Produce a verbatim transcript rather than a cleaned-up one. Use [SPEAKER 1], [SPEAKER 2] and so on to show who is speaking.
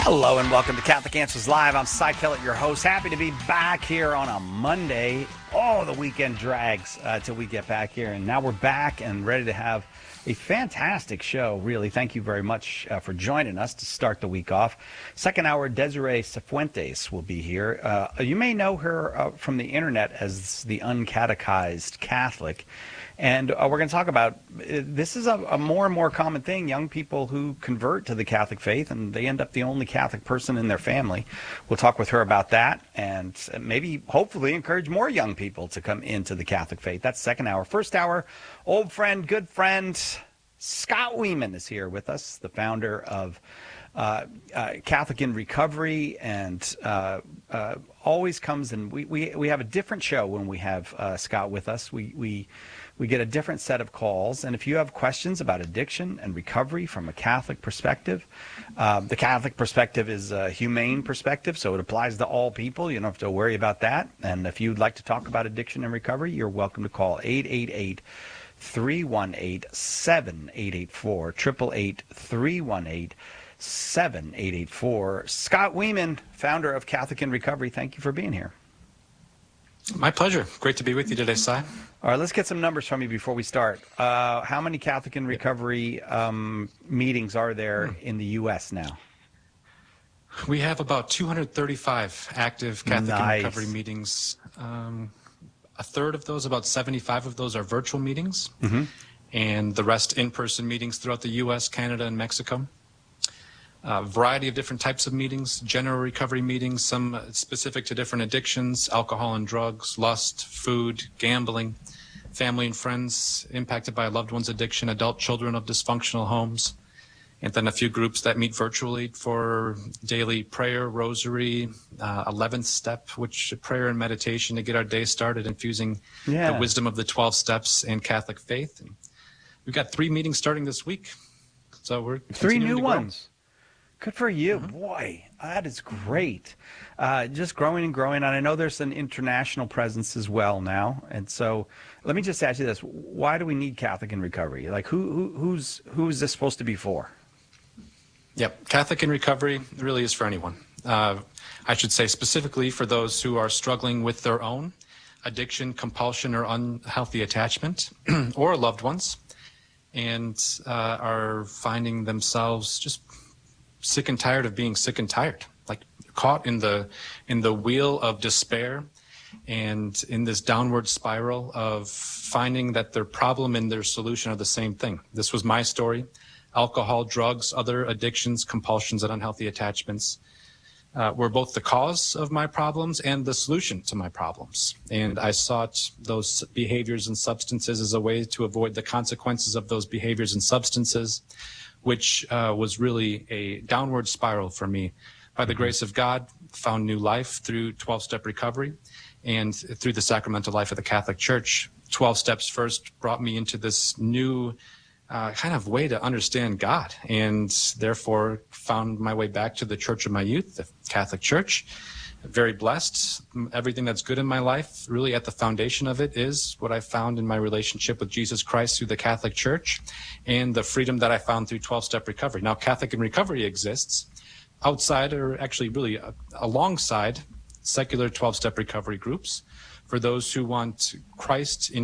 [SPEAKER 1] Hello and welcome to Catholic Answers Live. I'm Cy Kellett, your host. Happy to be back here on a Monday. Oh, the weekend drags uh, till we get back here. And now we're back and ready to have a fantastic show, really. Thank you very much uh, for joining us to start the week off. Second hour, Desiree Cifuentes will be here. Uh, you may know her uh, from the internet as the Uncatechized Catholic. And uh, we're going to talk about, uh, this is a, a more and more common thing, young people who convert to the Catholic faith, and they end up the only Catholic person in their family. We'll talk with her about that, and maybe, hopefully, encourage more young people to come into the Catholic faith. That's second hour. First hour, old friend, good friend, Scott Weeman is here with us, the founder of uh, uh, Catholic in Recovery, and uh, uh, always comes, and we, we, we have a different show when we have uh, Scott with us. We, we We get a different set of calls, and if you have questions about addiction and recovery from a Catholic perspective, uh, the Catholic perspective is a humane perspective, so it applies to all people. You don't have to worry about that. And if you'd like to talk about addiction and recovery, you're welcome to call eight eight eight, three one eight, seven eight eight four, eight eight eight, three one eight, seven eight eight four. Scott Weeman, founder of Catholic in Recovery, thank you for being here.
[SPEAKER 2] My pleasure. Great to be with you today, Cy.
[SPEAKER 1] All right, let's get some numbers from you before we start. Uh, how many Catholic in Recovery um, meetings are there hmm. in the U S now?
[SPEAKER 2] We have about two hundred thirty-five active Catholic
[SPEAKER 1] nice.
[SPEAKER 2] in Recovery meetings. Um, a third of those, about seventy-five of those, are virtual meetings, mm-hmm. and the rest in-person meetings throughout the U S, Canada, and Mexico. A variety of different types of meetings, general recovery meetings, some specific to different addictions, alcohol and drugs, lust, food, gambling, family and friends impacted by a loved one's addiction, adult children of dysfunctional homes, and then a few groups that meet virtually for daily prayer, rosary, uh, eleventh step, which prayer and meditation to get our day started, infusing yeah. the wisdom of the twelve steps and Catholic faith. And we've got three meetings starting this week, so we're
[SPEAKER 1] three new
[SPEAKER 2] to grow.
[SPEAKER 1] ones. Good for you. Mm-hmm. Boy, that is great. Uh, just growing and growing. And I know there's an international presence as well now. And so let me just ask you this. Why do we need Catholic in Recovery? Like, who, who who's who is this supposed to be for?
[SPEAKER 2] Yep. Catholic in Recovery really is for anyone. Uh, I should say specifically for those who are struggling with their own addiction, compulsion, or unhealthy attachment, or loved ones, and uh, are finding themselves just sick and tired of being sick and tired, like caught in the in the wheel of despair and in this downward spiral of finding that their problem and their solution are the same thing. This was my story. Alcohol, drugs, other addictions, compulsions, and unhealthy attachments uh, were both the cause of my problems and the solution to my problems. And I sought those behaviors and substances as a way to avoid the consequences of those behaviors and substances, which uh, was really a downward spiral for me. By the grace of God, found new life through twelve-step recovery and through the sacramental life of the Catholic Church. twelve steps first brought me into this new uh, kind of way to understand God, and therefore found my way back to the church of my youth, the Catholic Church. Very blessed. Everything that's good in my life, really at the foundation of it, is what I found in my relationship with Jesus Christ through the Catholic Church and the freedom that I found through twelve-step recovery. Now, Catholic in Recovery exists outside, or actually really uh, alongside, secular twelve-step recovery groups for those who want Christ in